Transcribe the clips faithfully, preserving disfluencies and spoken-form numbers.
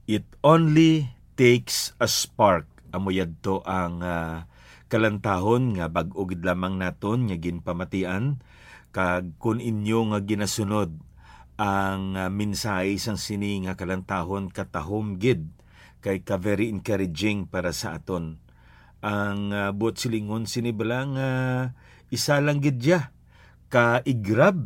It only takes a spark. Amo yadto ang uh, kalantahon nga bag-o gid lamang naton nga ginpamatian kag kun inyo nga ginasunod ang uh, mensahe sang sini nga kalantahon katahom gid kay ka very encouraging para sa aton. Ang uh, buot silingon sini balang uh, isa lang gid ya ka igrab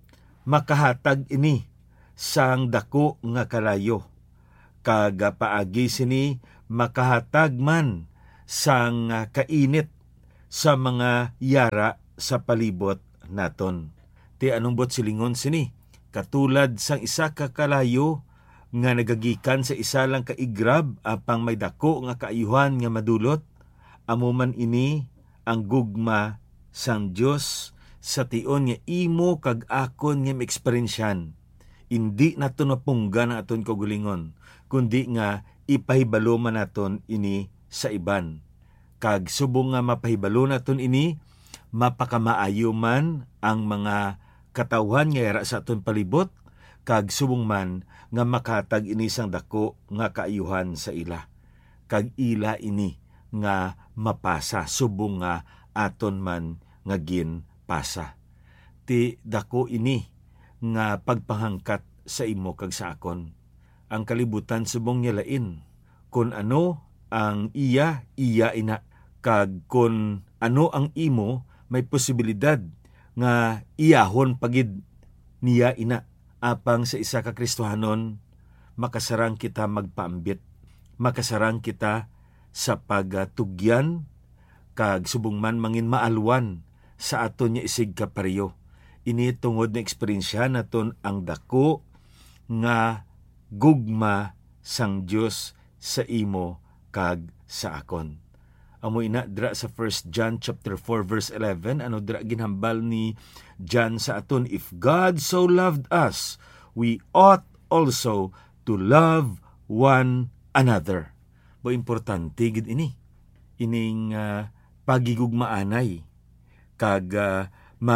makahatag ini sang dako nga kalayo kag paagi sini makahatag man sang uh, kainit sa mga yara sa palibot naton. Ti anong buot silingon sini? Katulad sang isa ka kalayo nga nagagikan sa isa lang ka igrab apang may dako nga kaayuhan nga madulot, amo man ini ang gugma sang Dios sa tion nga imo kag akon nga maeksperiensyan. Indi naton mapunggan ang aton kaugalingon, kundi nga ipahibalo man naton ini sa iban. Kag subong nga mapahibalo naton ini, mapakamaayo man ang mga katawhan nga yara sa aton palibot, kag subong man nga makatag ini sang dako nga kaayuhan sa ila. Kag ila ini nga mapasa subong nga aton man nga ginpasa. Ti dako ini nga pagpahangkat sa imo kag sa akon. Ang kalibutan subong niya lain. Kung ano ang iya, iya ina. Kag kung ano ang imo, may posibilidad nga iyahon pagid niya ina. Apang sa isa ka Kristohanon, makasarang kita magpaambit. Makasarang kita sa pagtugyan, kag subong man mangin maalwan sa aton niya isig kapareyo. Ini tungod na eksperyensya naton ang dako nga gugma sang Dios sa imo kag sa akon. Amo ina dra sa First John chapter four verse eleven, ano dra ginhambal ni John sa aton, if God so loved us, we ought also to love one another. Bo importante gid ini. Ining uh, pagigugmaanay kag uh,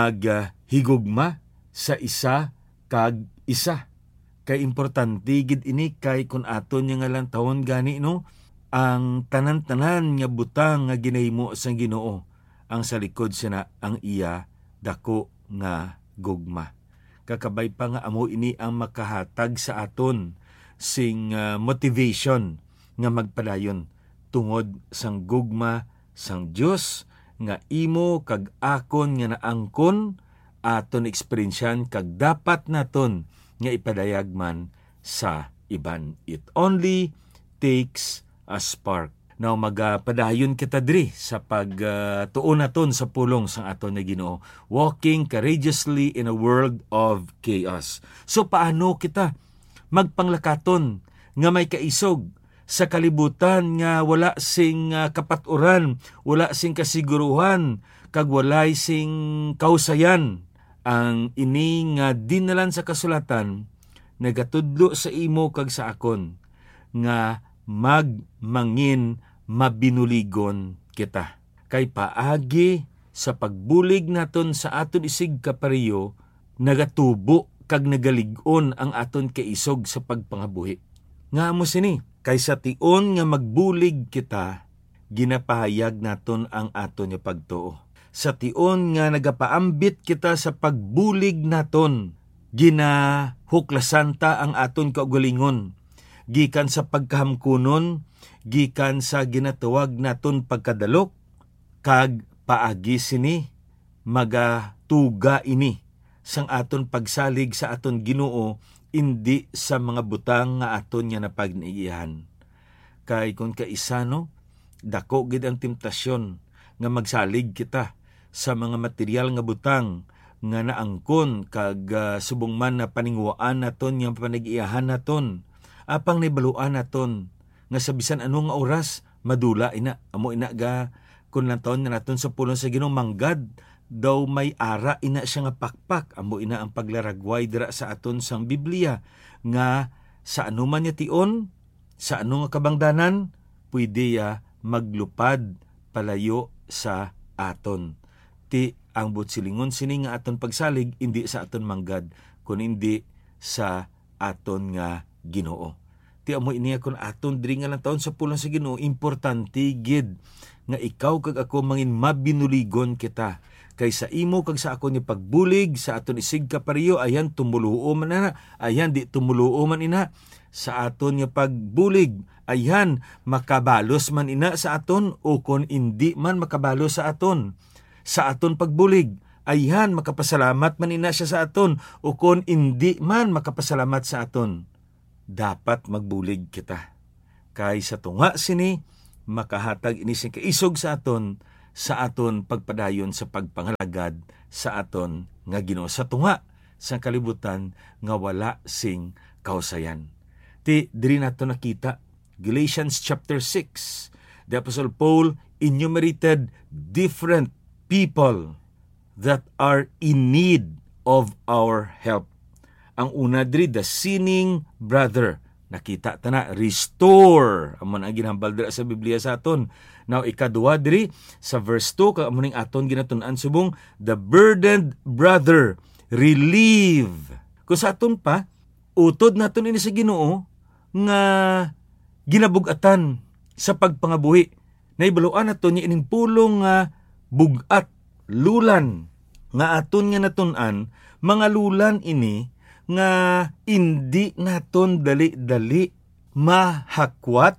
maghigugma sa isa kag isa. Kay importante gid ini kay kun aton nga lang taon gani no, ang tanan-tanan nga butang nga ginahimo sang Ginoo, ang sa likod sina ang iya dako nga gugma. Kakabay pa nga amo ini ang makahatag sa aton sing uh, motivation nga magpadayon tungod sang gugma sang Dios nga imo kag akon nga naangkon aton eksperyensyan kag dapat naton nga ipadayag man sa iban. It only takes a spark. Now magapadayon kita diri sa pagtuon uh, naton sa pulong sang aton nga Ginoo, walking courageously in a world of chaos. So paano kita magpanglakaton nga may kaisog sa kalibutan nga wala sing uh, kapaturan, wala sing kasiguruhan, kag walay sing kausayan. Ang ini nga dinalan sa kasulatan nagatudlo sa imo kag sa akon nga magmangin mabinuligon kita. Kay paagi sa pagbulig naton sa aton isig kapareyo, nagatubo kag nagalig-on ang aton kaisog sa pagpangabuhi. Nga mo sini, kay sa tion nga magbulig kita, ginapahayag naton ang aton nga pagtuo. Sa tion nga nagapaambit kita sa pagbulig naton, ginahuklasan ta ang aton kaugalingon, gikan sa pagkahamkunon, gikan sa ginatawag naton pagkadalok, kag paagi sini, magatuga ini, sang aton pagsalig sa aton Ginoo, indi sa mga butang nga aton nga napagniihan. Kay kung kaisano, dako gid ang temptasyon nga magsalig kita sa mga material nga butang nga naangkon kag uh, subong man na paningwaan naton nga panag-iyahan naton, apang nibaluan naton nga sa bisan anong nga oras madula ina amo ina ga kun lang taon nga naton sa pulong sa Ginoo manggad daw may ara ina siya nga pakpak, amo ina ang paglaragway dira sa aton sang Biblia nga sa anuman niya tion, sa ano nga kabangdanan pwede ya maglupad palayo sa aton. Ti ang butsilingon sini nga aton pagsalig hindi sa aton manggad kun hindi sa aton nga Ginoo. Ti amo ini akon aton diri nga lang taon sa pulong sa Ginoo, importante gid nga ikaw kag ako mangin mabinuligon kita. Kay sa imo kag sa ako ni pagbulig sa aton isig kapariyo, ayan tumuluo man na, ayan di tumuluo man ina. Sa aton nga pagbulig, ayan makabalos man ina sa aton o kon hindi man makabalos sa aton. Sa aton pagbulig, ayan makapasalamat man ina siya sa aton o kon hindi man makapasalamat sa aton. Dapat magbulig kita. Kay sa tunga sini, makahatag ini sing kaisog sa aton, sa aton pagpadayon sa pagpangalagad sa aton nga Ginoo. Sa tunga sa kalibutan nga wala sing kausayan. Ti diri nato nakita Galatians chapter six. The Apostle Paul enumerated different people that are in need of our help. Ang una diri, the sinning brother. Nakita ta na, restore. Amon ang ginhambal diri sa Biblia sa aton. Now, ikaduha diri, sa verse two, kaamuning aton ginatun-an subong, the burdened brother, relieve. Kung sa aton pa, utod naton ini sa Ginoo, nga ginabugatan sa pagpangabuhi. Naibaluan naton niya ining pulong nga bugat, lulan, nga aton nga natun-an, mga lulan ini, nga hindi naton dali-dali mahakwat,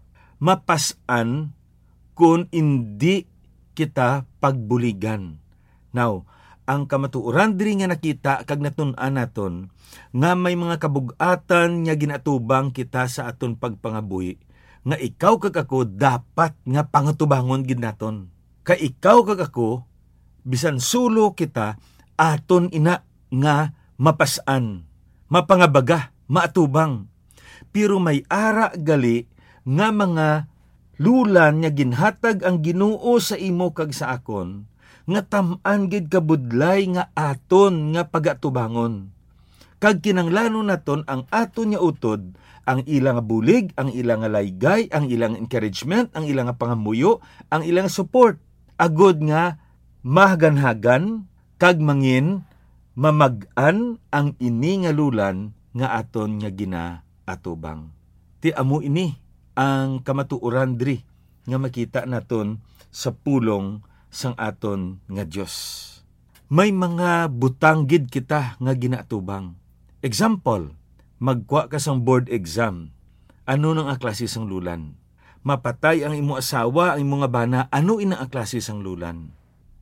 mapasan kung hindi kita pagbuligan. Now, ang kamatuoran diri nga nakita kag natun-an naton nga may mga kabugatan nga ginatubang kita sa aton pagpangabuhi, nga ikaw kag ako dapat nga pangatubangon gid naton. Kay ikaw kag ako bisan sulo kita aton ina nga mapasan, mapangabaga, maatubang. Pero may ara gali nga mga lulan nga ginhatag ang Ginoo sa imo kag sa akon, nga tam-an gid kabudlay nga aton nga pagatubangon. Kag kinanglanon naton ang aton nga utod, ang ilang bulig, ang ilang laygay, ang ilang encouragement, ang ilang pangamuyo, ang ilang support. Agod nga mahaganhagan kag mangin mamag-an ang ini nga lulan nga aton nga ginaatubang. Ti amo ini ang kamatuoran diri nga makita naton sa pulong sang aton nga Dios. May mga butang gid kita nga ginaatubang. Example, magkuha ka sang board exam. Ano nang ang klase sang lulan? Mapatay ang imo asawa, ang imo nga bana, ano ina ang klase sang lulan?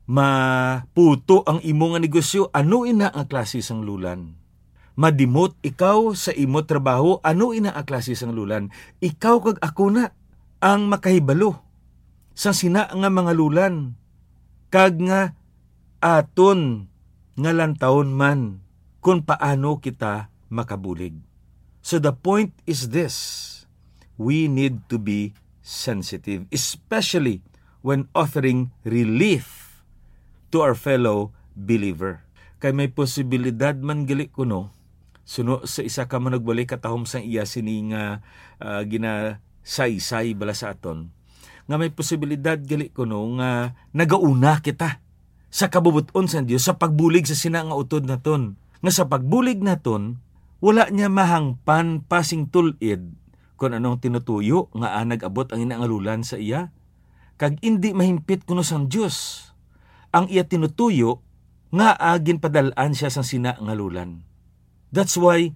Maputo ang imo nga negosyo, ano ina ang klase sang lulan? Madimot ikaw sa imo trabaho, ano ina ang klase sang lulan? Ikaw kag ako na ang makahibalo sang sina nga mga lulan, kag nga aton nga lantawon man kung paano kita makabulig. So the point is this, we need to be sensitive, especially when offering relief to our fellow believer. Kay may posibilidad man gali kuno, suno sa isa ka man nagbalik katahom sang iya sini nga uh, ginasaysay bala sa aton, nga may posibilidad gali kuno nga nagauna kita sa kabubuton sa Dios sa pagbulig sa sina nga utod naton. Nga sa pagbulig naton, wala niya mahangpan pasing tulid kung anong tinutuyo nga anag abot ang inangalulan sa iya. Kag hindi mahimpit kuno sang Dios ang iya tinutuyo nga agin padalaan siya sang sina nga lulan. That's why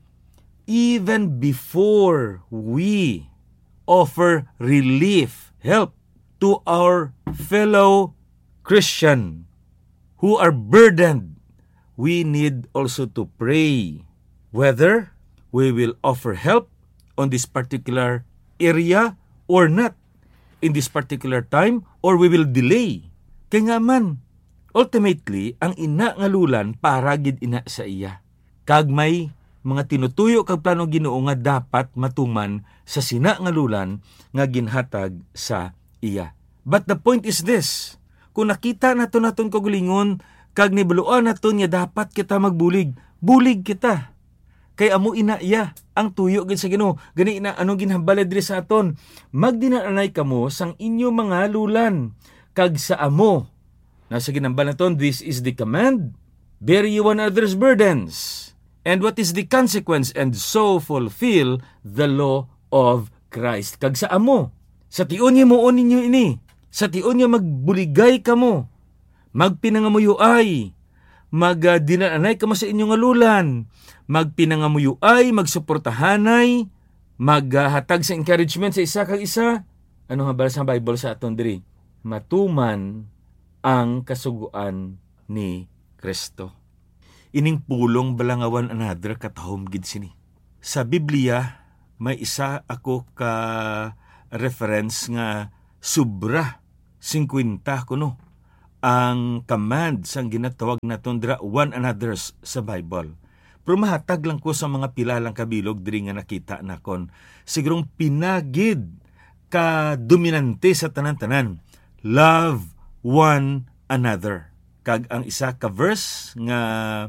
even before we offer relief, help to our fellow Christian who are burdened, we need also to pray whether we will offer help on this particular area or not in this particular time, or we will delay. Kaya nga man, ultimately, ang ina nga lulan para gid ina sa iya. Kag may mga tinutuyo kag plano Ginoo nga dapat matuman sa sina nga lulan nga ginhatag sa iya. But the point is this, kung nakita nato naton kagulingon kag nibaluan naton nga dapat kita magbulig, bulig kita. Kay amo ina iya ang tuyo gid sa Ginoo. Gani ina ano ginhambal diri sa aton, magdinanay kamo sang inyo mga lulan kag sa amo. Nasa ginambal naton, this is the command, bear ye one another's burdens. And what is the consequence? And so fulfill the law of Christ. Kag sa amo, sa tion niya mo ninyo ini, sa tion niya magbuligay kamo, magpinangamuyuay, magdinanay kamo sa inyong alulan, magpinangamuyuay, magsuportahanay, maghatag sa encouragement sa isa kag isa. Ano nga ba sa Bible sa aton diri? Matuman ang kasuguan ni Kristo. Ining pulong balangawan another katahom gid sini. Sa Biblia may isa ako ka reference nga sobra fifty kuno ang command sang ginatawag naton dira one another's sa Bible. Pero mahatag lang ko sa mga pilalang kabilog diri nga nakita nakon. Sigurong pinagid ka dominante sa tanan-tanan. Love one another. Kag ang isa ka verse nga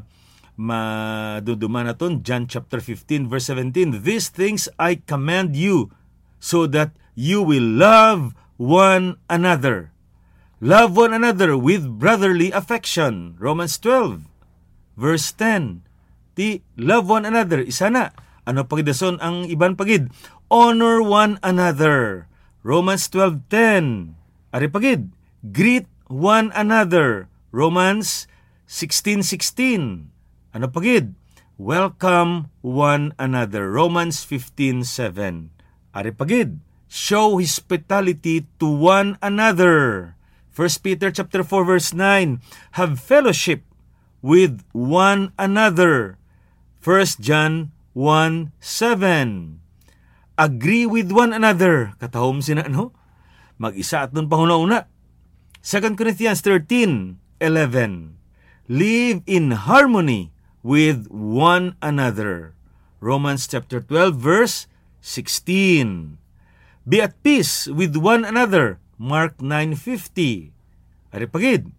maduduma naton, John chapter fifteen verse seventeen, these things I command you so that you will love one another. Love one another with brotherly affection. Romans twelve verse ten. Ti love one another, isa na. Ano pagidason ang iban pagid? Honor one another. Romans twelve ten. Ari pagid, greet one another. Romans sixteen sixteen. Ano pagid? Welcome one another. Romans fifteen seven. Ari pagid, show hospitality to one another. First Peter chapter four verse nine. Have fellowship with one another. First John one seven. Agree with one another. Katahom sina ano? Mag-isa at nun panguna-una. Second Corinthians thirteen eleven. Live in harmony with one another. Romans chapter twelve verse sixteen. Be at peace with one another. Mark nine fifty. Ari pagid,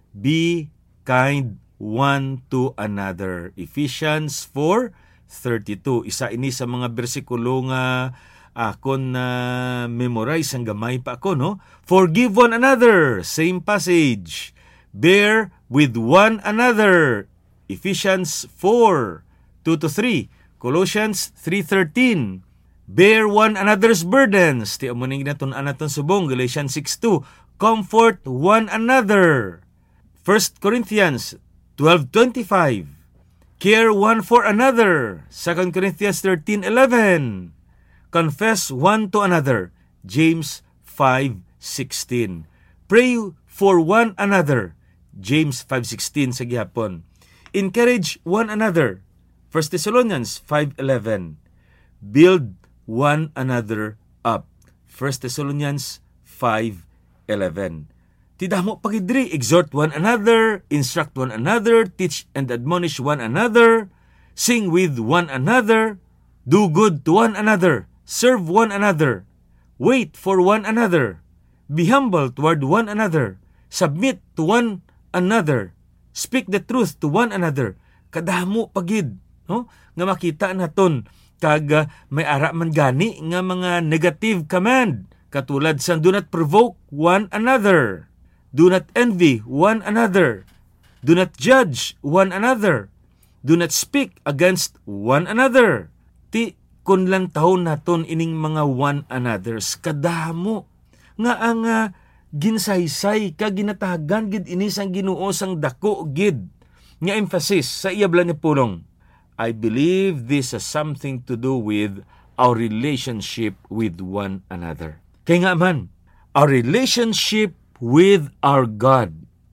be kind one to another. Ephesians four thirty-two. Isa ini sa mga bersikulo nga akon na uh, memorize ang gamay pa ako, no? Forgive one another. Same passage. Bear with one another. Ephesians four two to three. Colossians three thirteen. Bear one another's burdens. Ti amo ning naton anaton subong, Galatians six two. Comfort one another. First Corinthians twelve twenty-five. Care one for another. Second Corinthians thirteen eleven. Confess one to another. James five sixteen. Pray for one another. James five sixteen sa gihapon. Encourage one another. First Thessalonians five eleven. Build one another up. First Thessalonians five eleven. Tidamo pagidri, exhort one another, instruct one another, teach and admonish one another, sing with one another, do good to one another, serve one another, wait for one another, be humble toward one another, submit to one another, speak the truth to one another. Kadamo pagid, no? Nga makita naton kag uh, may ara man gani nga mga negative command katulad sa do not provoke one another, do not envy one another, do not judge one another, do not speak against one another. Ti kun lang tahon naton ining mga one anothers, kadamo nga ang uh, ginsaysay ka ginatagan gid ini sang Ginoo sang dako gid nga emphasis sa iyabla ni pulong. I believe this has something to do with our relationship with one another. Kaya nga man, our relationship with our God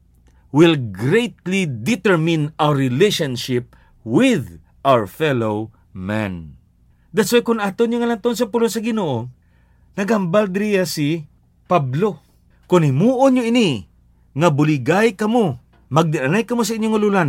will greatly determine our relationship with our fellow man. That's why kung aton yung alanton sa pulong sa Ginoo, nagambal diriya si Pablo. Kung himuon nyo ini, nga buligay kamo, magdianay kamo sa inyong ululan,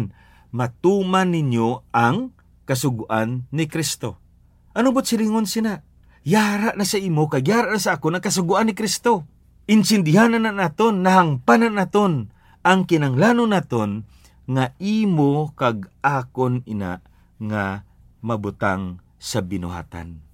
matuman ninyo ang kasuguan ni Kristo. Ano ba't silingon sina? Yara na sa imo, kag yara na sa ako ng kasuguan ni Kristo. Insindihan na naton, nahangpanan naton, ang kinanglano naton, nga imo kag akon ina, nga mabutang sa binuhatan.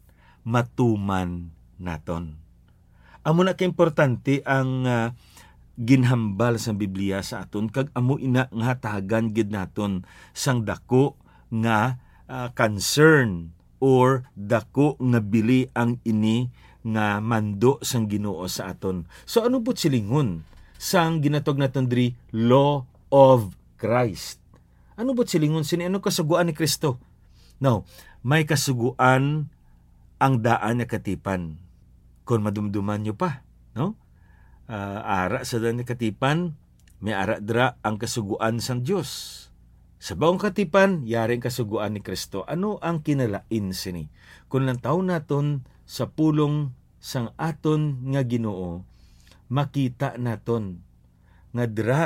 Matuman naton. Amo na ka-importante ang uh, ginhambal sa Biblia sa aton, kag amo ina nga hatagan gid naton sang dako nga uh, concern or dako nga bili ang ini nga mando sang Ginoo sa aton. So ano po silingon sang ginatog naton diri law of Christ? Ano po silingon sini? Ano kasuguan ni Kristo? Now, may kasuguan ang daan nga katipan. Kung madumduman nyo pa, no? Uh, ara sa daan nga katipan, may ara dra ang kasuguan sang Dios. Sa baong katipan, yaring kasuguan ni Kristo. Ano ang kinalain sini? Kung lang taon naton sa pulong sang aton nga Ginoo, makita naton nga dra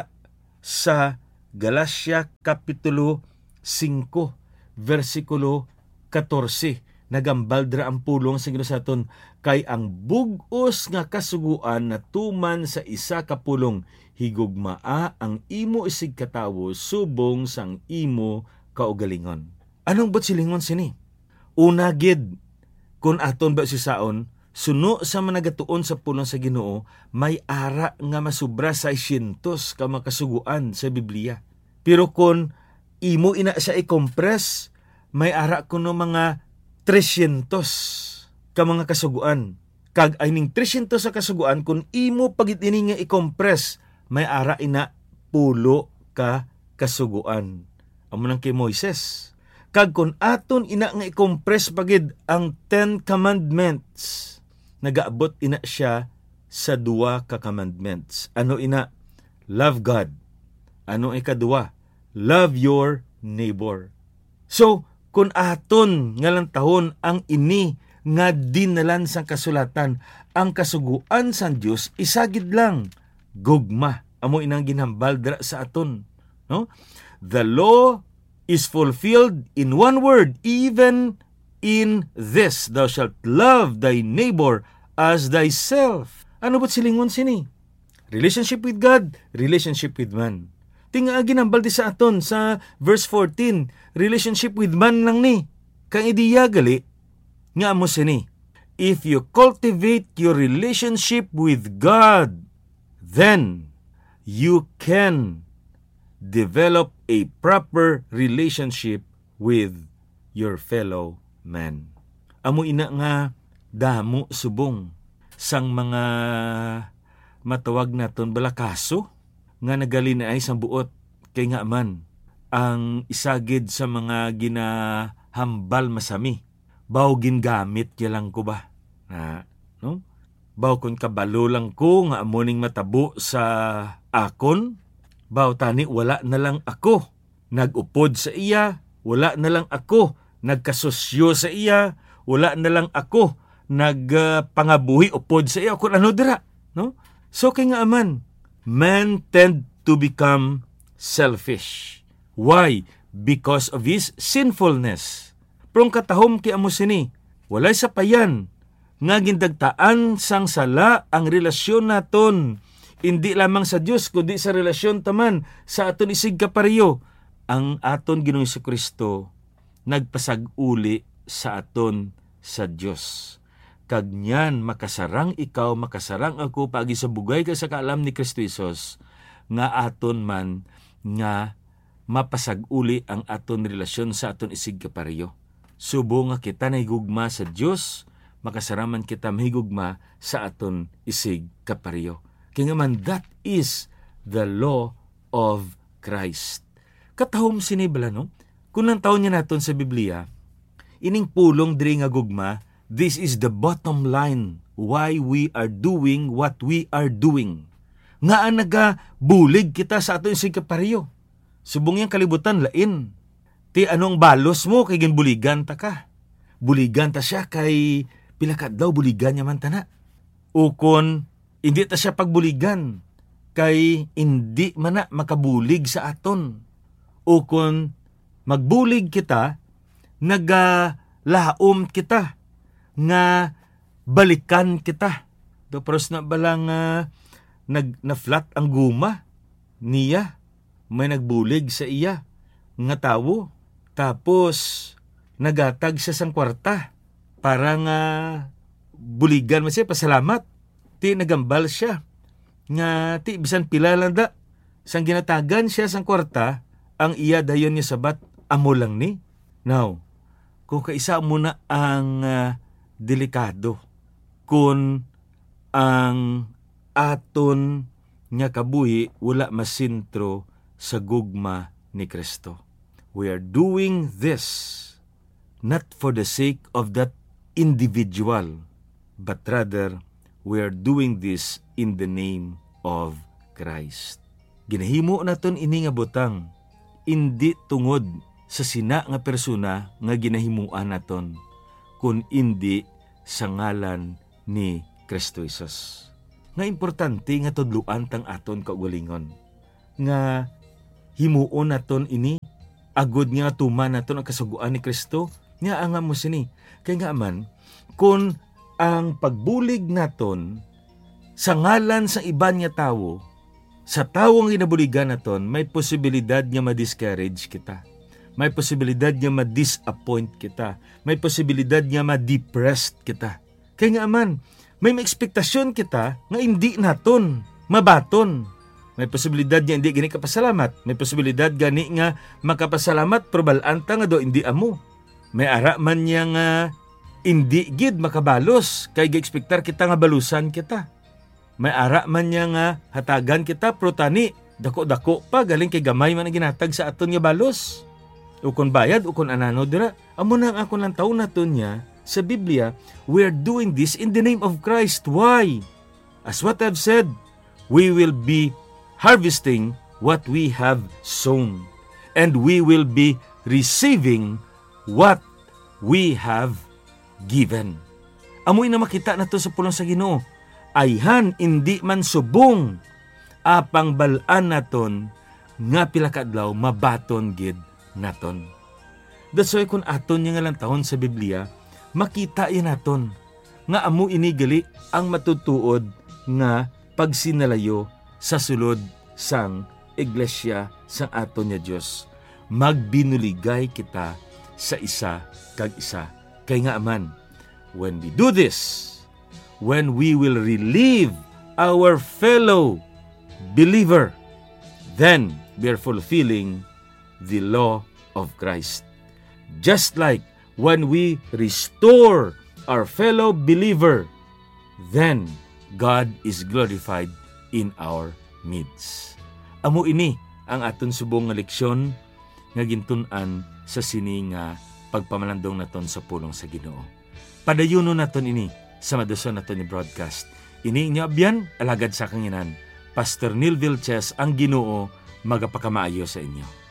sa Galacia Kapitulo five, versikulo fourteen, nagambal dra ang pulong sa Ginoo sa aton, kay ang bug-os nga kasuguan na tuman sa isa ka pulong, higugmaa ang imo isig katawo subong sang imo kaugalingon. Anong bot silingon sini? Una gid, kung aton ba sisaon, suno sa managatuon sa pulong sa Ginoo, may ara nga masubra sa siyentos ka makasuguan sa Biblia. Pero kung imo ina siya i-compress, may ara kuno mga tresyentos ka mga kasuguan. Kag ay ning tresyentos sa kasuguan, kung imo pagit ini nga i-compress, may ara ina pulo ka kasuguan. Amo nang kay Moises. Kag kung aton ina nga i-compress pagid ang Ten Commandments, nagaabot ina siya sa duwa ka commandments. Ano ina? Love God. Ano ikaduwa? Love your neighbor. So, kung aton nga lang tahon ang ini nga dinalan sang kasulatan, ang kasuguan sang Dios isagid lang gugma. Amo inang ginhambal dira sa aton, no? The law is fulfilled in one word, even in this, thou shalt love thy neighbor as thyself. Ano ba't silingon sini? Relationship with God, relationship with man. Tinga ginambal di sa aton sa verse fourteen, relationship with man lang ni. Kang idiya gali, nga mo sini. If you cultivate your relationship with God, then you can develop a proper relationship with your fellow man. Amo ina nga damo subong sang mga matawag naton balakaso nga nagalin ay sang buot, kay nga man ang isagid sa mga ginahambal masami. Baw gingamit ya lang ko ba? Na, no? Baw kun kabalo lang ko nga amoning matabo sa akon, baw tani wala na lang ako nagupod sa iya, wala na lang ako nagkasosyo sa iya, wala na lang ako nagpangabuhi uh, upod sa iya, kung ano dira, no? So kay nga aman, man tend to become selfish. Why? Because of his sinfulness. Prong katahom ki amo sini, walay sapayan nga gindagtaan sang sala ang relasyon naton, hindi lamang sa Dios kundi sa relasyon taman sa aton isig kapareho. Ang aton Ginoong Jesucristo nagpasag-uli sa aton sa Dios. Kag nyan makasarang ikaw, makasarang ako pagi sa bugay ka sa kaalam ni Kristo Jesus, nga aton man nga mapasag-uli ang aton relasyon sa aton isig kapareho. Subo nga kita na higugma sa Dios, makasaraman kita mahigugma sa aton isig kapareho. Kaya nga man, that is the law of Christ. Katahom sinibla, no? Kung ang taon niya naton sa Biblia, ining pulong diri nga gugma, this is the bottom line why we are doing what we are doing. Nga ang nagabulig kita sa aton isig kapareho. Subong yang kalibutan lain. Ti anong balos mo kay ginbuligan ta ka? Buligan ta siya kay pilakad daw buligan niya man tana. Ukon hindi ta siya pagbuligan kay hindi man na makabulig sa aton. Ukon magbulig kita, nagalaom kita, nga balikan kita. Do pros na balang uh, nag na-flat ang guma niya, may nagbulig sa iya nga tawo. Tapos nagatag siya sang kwarta para nga buligan mo siya, pasalamat. Ti nagambal siya nga ti bisan pila lang da sang ginatagan siya sang kwarta, ang iya dayon niya sabat amo lang ni. Now, kung kaisa mo na ang uh, delikado kung ang aton nga kabuhi wala masintro sa gugma ni Kristo. We are doing this not for the sake of that individual, but rather we are doing this in the name of Christ. Ginahimo naton ini nga butang, indi tungod sa sina nga persona nga ginahimuan naton, kun indi sa ngalan ni Kristo Jesus. Nga importante nga tudluan tang aton kaugalingon, nga himuon naton ini, agud nga tuman naton ang kasuguan ni Kristo, nga anga mo sini. Kaya nga man, kung ang pagbulig naton sa ngalan sa iban nga tawo, sa tawong ginabuligan naton, may posibilidad nga ma-discourage kita. May posibilidad nga ma-disappoint kita. May posibilidad nga ma-depressed kita. Kaya nga man, may maekspektasyon kita nga hindi naton mabaton. May posibilidad nga hindi gani kapasalamat. May posibilidad gani nga makapasalamat pero balanta nga do hindi amo. May ara man niya nga hindi gid makabalos kay gi-ekspektar kita nga balusan kita. May ara man niya nga hatagan kita pero tani dako-dako pa galing kay gamay man ang ginatag sa aton nga balos. Ukon bayad ukon anano dira. Amo na ang akon lang taon naton niya sa Biblia, we are doing this in the name of Christ. Why? As what I've said, we will be harvesting what we have sown, and we will be receiving what we have given. Amoy na makita na to sa pulong sa Ginoo. Ayhan indi man subong apang balaan naton nga pila ka adlaw mabaton gid naton. That's why kung aton nga lang taon sa Biblia, makita yan naton nga amo inigali ang matutuod nga pagsinalayo sa sulod sang iglesia sang aton nga Dios. Magbinuligay kita sa isa kag isa. Kay nga aman, when we do this, when we will relieve our fellow believer, then we are fulfilling the law of Christ. Just like when we restore our fellow believer, then God is glorified in our midst. Amo ini ang aton subong nga leksyon nga gintun-an sa sini nga pagpamalandong naton sa pulong sa Ginoo. Padayuno naton ini sa maduson naton ni broadcast. Ini inyo abyan, alagad sa kanginan, Pastor Neil Vilches, ang Ginoo, magapakamaayo sa inyo.